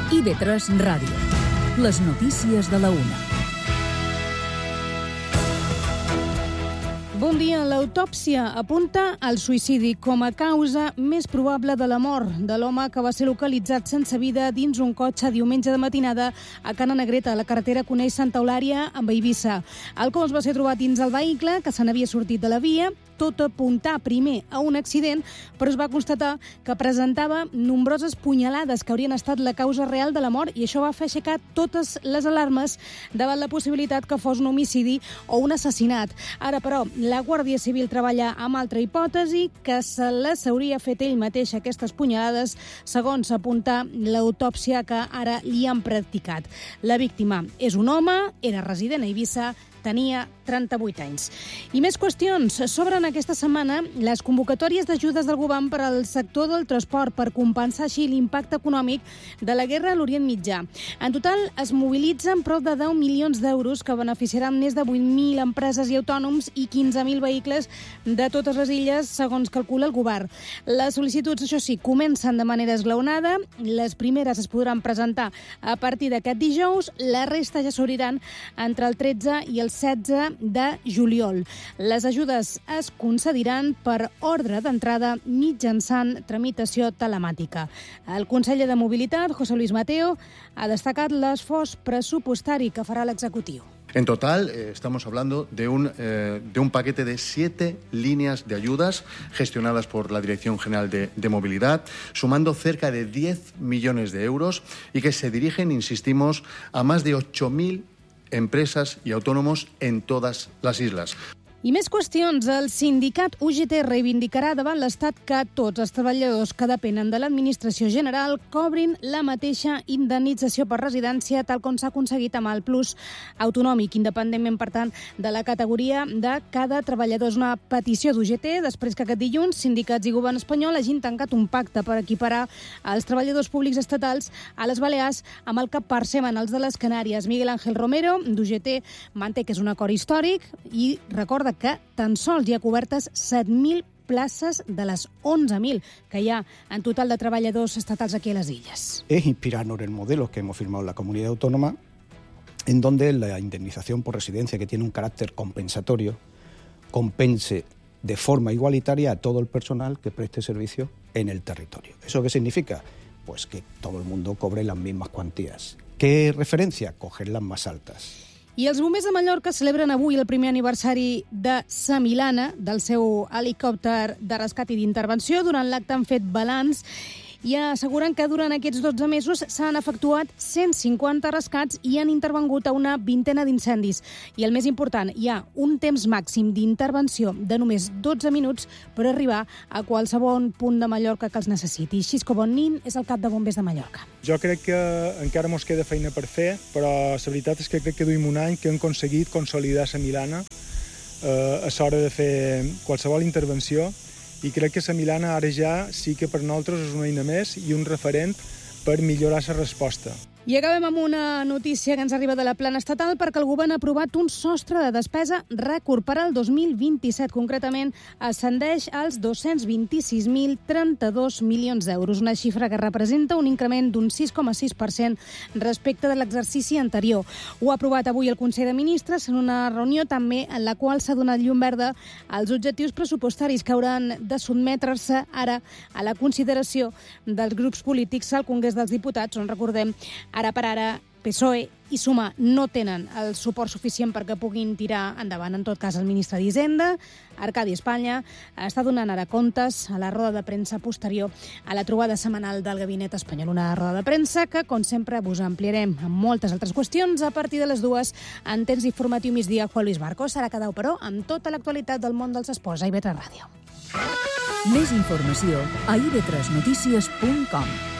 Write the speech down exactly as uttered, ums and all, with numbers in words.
I B tres Ràdio. Les notícies de la una. Bon dia. L'autòpsia apunta al suïcidi com a causa més probable de la mort de l'home que va ser localitzat sense vida dins un cotxe diumenge de matinada a Cana Negreta, a la carretera que uneix Santa Eulària amb Eivissa. El cos va ser trobat dins el vehicle, que se n'havia sortit de la via, tot apuntar primer a un accident, però es va constatar que presentava nombroses punyalades que haurien estat la causa real de la mort, i això va fer aixecar totes les alarmes davant la possibilitat que fos un homicidi o un assassinat. Ara, però, la Guàrdia Civil treballa amb altra hipòtesi, que se les hauria fet ell mateix aquestes punyalades, segons apunta l'autòpsia que ara li han practicat. La víctima és un home, era resident a Eivissa, tenia trenta-vuit anys. I més qüestions. S'obren aquesta setmana les convocatòries d'ajudes del govern per al sector del transport per compensar així l'impacte econòmic de la guerra a l'Orient Mitjà. En total es mobilitzen prop de deu milions d'euros que beneficiaran més de vuit mil empreses i autònoms i quinze mil vehicles de totes les illes, segons calcula el govern. Les sol·licituds, això sí, comencen de manera esglaonada. Les primeres es podran presentar a partir d'aquest dijous. La resta ja s'obriran entre el tretze i el setze de juliol. Les ajudes es concediran per ordre d'entrada mitjançant tramitació telemàtica. El conseller de Mobilitat, José Luis Mateo, ha destacat l'esforç pressupostari que farà l'executiu. En total, eh, estamos hablando de un, eh, de un paquete de siete líneas de ayudas gestionadas por la Dirección General de, de Movilidad, sumando cerca de diez millones de euros y que se dirigen, insistimos, a más de ocho mil empresas y autónomos en todas las islas. I més qüestions. El sindicat U G T reivindicarà davant l'Estat que tots els treballadors que depenen de l'Administració General cobrin la mateixa indemnització per residència, tal com s'ha aconseguit amb el Plus autonòmic, independentment, per tant, de la categoria de cada treballador. És una petició d'U G T després que aquest dilluns sindicats i govern espanyol hagin tancat un pacte per equiparar els treballadors públics estatals a les Balears amb el que perceben els de les Canàries. Miguel Ángel Romero, d'U G T, manté que és un acord històric i recorda que tan sols hi ha cobertes set mil places de les onze mil que hi ha en total de treballadors estatals aquí a les illes. Es inspirarnos en el modelo que hemos firmado en la comunidad autónoma, en donde la indemnización por residencia, que tiene un carácter compensatorio, compense de forma igualitaria a todo el personal que preste servicio en el territorio. ¿Eso qué significa? Pues que todo el mundo cobre las mismas cuantías. ¿Qué referencia? Coger las más altas. I els bombers de Mallorca celebren avui el primer aniversari de Sa Milana, del seu helicòpter de rescat i d'intervenció. Durant l'acte han fet balanç i asseguren que durant aquests dotze mesos s'han efectuat cent cinquanta rescats i han intervengut a una vintena d'incendis. I el més important, hi ha un temps màxim d'intervenció de només dotze minuts per arribar a qualsevol punt de Mallorca que els necessiti. Xisco Bonnin és el cap de bombers de Mallorca. Jo crec que encara mos queda feina per fer, però la veritat és que crec que duim un any que hem aconseguit consolidar Sa Milana eh, a l'hora de fer qualsevol intervenció, i crec que Sa Milana ara ja sí que per nosaltres és una eina més i un referent per millorar la resposta. I acabem amb una notícia que ens arriba de la plana estatal perquè el govern ha aprovat un sostre de despesa rècord per al dos mil vint-i-set. Concretament, ascendeix als dos-cents vint-i-sis mil trenta-dos milions d'euros, una xifra que representa un increment d'un sis coma sis per cent respecte de l'exercici anterior. Ho ha aprovat avui el Consell de Ministres en una reunió també en la qual s'ha donat llum verda als objectius pressupostaris que hauran de sotmetre-se ara a la consideració dels grups polítics al Congrés dels Diputats, on recordem ara per ara P S O E i Sumar no tenen el suport suficient perquè puguin tirar endavant. En tot cas, el ministre d'Hisenda, Arcadi Espanya, està donant ara comptes a la roda de premsa posterior a la trobada setmanal del Gabinet Espanyol. Una roda de premsa que, com sempre, us ampliarem amb moltes altres qüestions a partir de les dues en temps informatiu migdia. Juan Luis Marcos serà cada però amb tota l'actualitat del món dels esports a I B tres Ràdio. Més informació a i be tres notícies punt com.